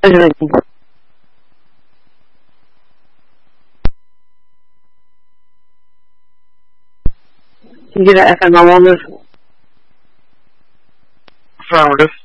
Can you get an FML on this? Affirmative.